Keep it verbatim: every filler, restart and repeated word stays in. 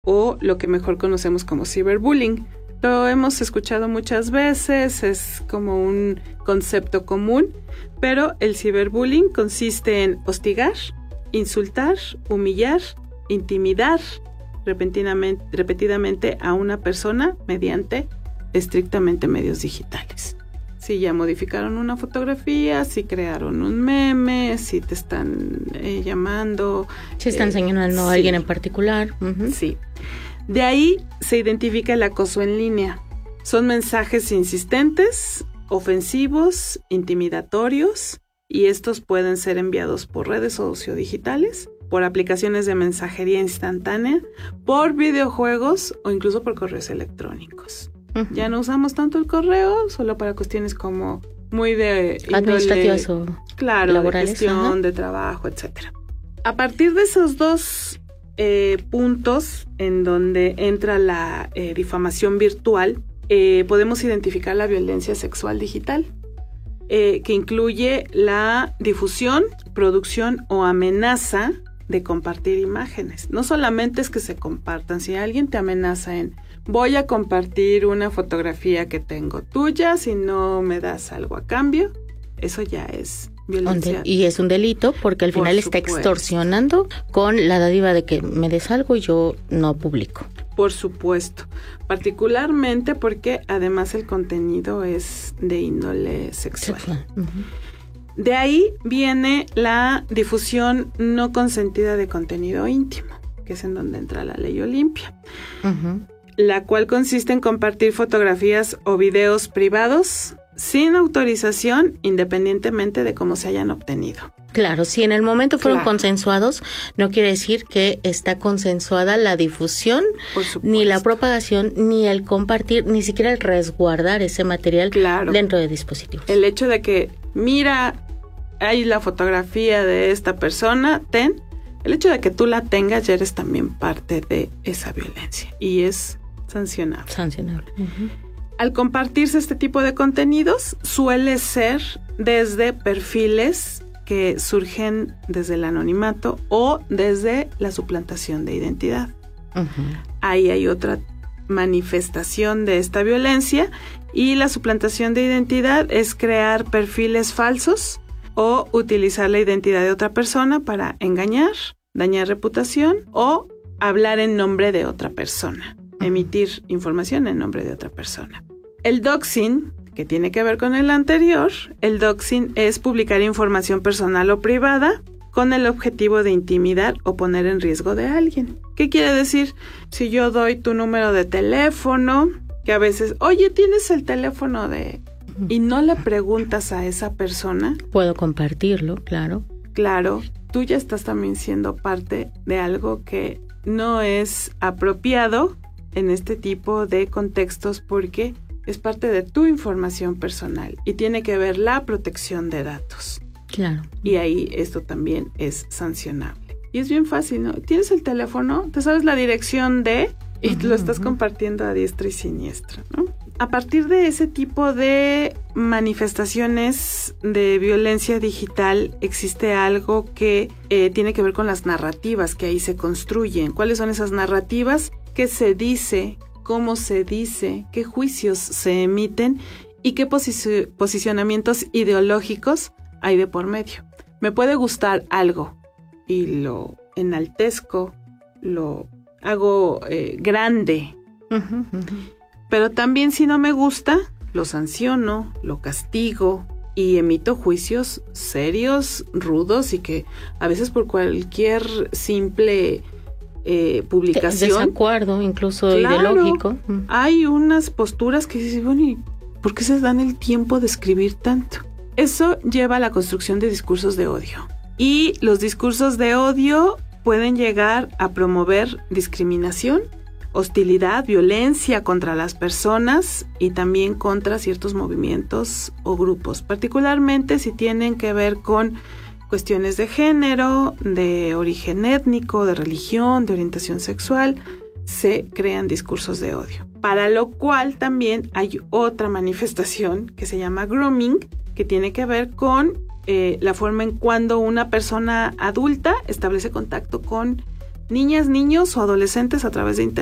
o lo que mejor conocemos como ciberbullying. Lo hemos escuchado muchas veces, es como un concepto común, pero el ciberbullying consiste en hostigar, insultar, humillar, intimidar repentinamente, repetidamente a una persona mediante estrictamente medios digitales. Si ya modificaron una fotografía, si crearon un meme, si te están eh, llamando. Si están eh, señalando a sí. alguien en particular. Uh-huh. Sí. De ahí se identifica el acoso en línea. Son mensajes insistentes, ofensivos, intimidatorios, y estos pueden ser enviados por redes sociodigitales, por aplicaciones de mensajería instantánea, por videojuegos o incluso por correos electrónicos. Uh-huh. Ya no usamos tanto el correo, solo para cuestiones como muy de administrativas o claro, laborales, de gestión, uh-huh. de trabajo, etcétera. A partir de esos dos eh, puntos en donde entra la eh, difamación virtual, eh, podemos identificar la violencia sexual digital, eh, que incluye la difusión, producción o amenaza de compartir imágenes. No solamente es que se compartan, si alguien te amenaza en voy a compartir una fotografía que tengo tuya si no me das algo a cambio, eso ya es violencia. Y es un delito porque al final está extorsionando con la dádiva de que me des algo y yo no publico. Por supuesto, particularmente porque además el contenido es de índole sexual. sexual. Uh-huh. De ahí viene la difusión no consentida de contenido íntimo, que es en donde entra la ley Olimpia. Uh-huh. La cual consiste en compartir fotografías o videos privados sin autorización, independientemente de cómo se hayan obtenido. Claro, si en el momento fueron claro. consensuados, no quiere decir que está consensuada la difusión, ni la propagación, ni el compartir, ni siquiera el resguardar ese material claro. dentro de dispositivos. El hecho de que, mira, hay la fotografía de esta persona, ten, el hecho de que tú la tengas ya eres también parte de esa violencia y es sancionable. Sancionable. Uh-huh. Al compartirse este tipo de contenidos, suele ser desde perfiles que surgen desde el anonimato o desde la suplantación de identidad. Uh-huh. Ahí hay otra manifestación de esta violencia y la suplantación de identidad es crear perfiles falsos o utilizar la identidad de otra persona para engañar, dañar reputación o hablar en nombre de otra persona. Emitir información en nombre de otra persona. El doxing, que tiene que ver con el anterior, el doxing es publicar información personal o privada con el objetivo de intimidar o poner en riesgo de alguien. ¿Qué quiere decir? Si yo doy tu número de teléfono, que a veces, oye, ¿tienes el teléfono de...? Y no le preguntas a esa persona. Puedo compartirlo, claro. Claro, tú ya estás también siendo parte de algo que no es apropiado en este tipo de contextos porque es parte de tu información personal y tiene que ver la protección de datos. Claro. Y ahí esto también es sancionable. Y es bien fácil, ¿no? Tienes el teléfono, te sabes la dirección de y uh-huh, lo estás uh-huh. compartiendo a diestra y siniestra, ¿no? A partir de ese tipo de manifestaciones de violencia digital existe algo que eh, tiene que ver con las narrativas que ahí se construyen. ¿Cuáles son esas narrativas? ¿Qué se dice? ¿Cómo se dice? ¿Qué juicios se emiten? ¿Y qué posi- posicionamientos ideológicos hay de por medio? Me puede gustar algo y lo enaltezco, lo hago eh, grande. Uh-huh, uh-huh. Pero también si no me gusta, lo sanciono, lo castigo y emito juicios serios, rudos y que a veces por cualquier simple eh, publicación... Desacuerdo, incluso claro, ideológico. Hay unas posturas que dicen, bueno, ¿y por qué se dan el tiempo de escribir tanto? Eso lleva a la construcción de discursos de odio. Y los discursos de odio pueden llegar a promover discriminación, hostilidad, violencia contra las personas y también contra ciertos movimientos o grupos, particularmente si tienen que ver con cuestiones de género, de origen étnico, de religión, de orientación sexual, se crean discursos de odio. Para lo cual también hay otra manifestación que se llama grooming, que tiene que ver con eh, la forma en cuando una persona adulta establece contacto con niñas, niños o adolescentes a través de internet.